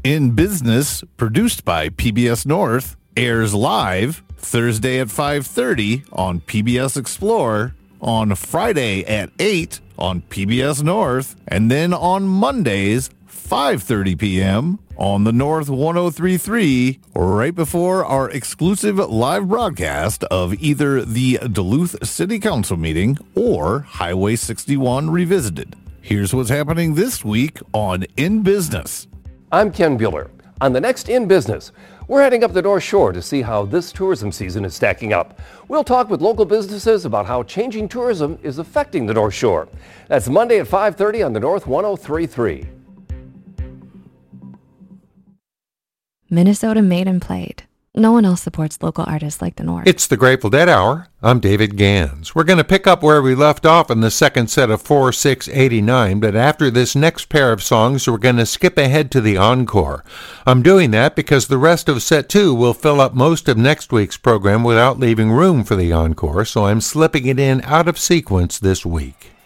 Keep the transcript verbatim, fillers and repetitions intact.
In Business, produced by P B S North, airs live Thursday at five thirty on P B S Explore, on Friday at eight on P B S North, and then on Mondays, five thirty p.m. on the North one oh three point three, right before our exclusive live broadcast of either the Duluth City Council meeting or Highway sixty-one Revisited. Here's what's happening this week on In Business. I'm Ken Bueller. On the next In Business, we're heading up the North Shore to see how this tourism season is stacking up. We'll talk with local businesses about how changing tourism is affecting the North Shore. That's Monday at five thirty on the North one oh three point three. Minnesota made and played. No one else supports local artists like the North. It's the Grateful Dead Hour. I'm David Gans. We're going to pick up where we left off in the second set of four six eighty-nine, but after this next pair of songs, we're going to skip ahead to the encore. I'm doing that because the rest of set two will fill up most of next week's program without leaving room for the encore, so I'm slipping it in out of sequence this week.